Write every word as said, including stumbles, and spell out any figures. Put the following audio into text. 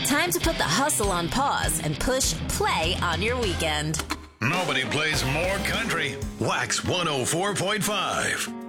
Time to put the hustle on pause and push play on your weekend. Nobody plays more country. Wax one oh four point five.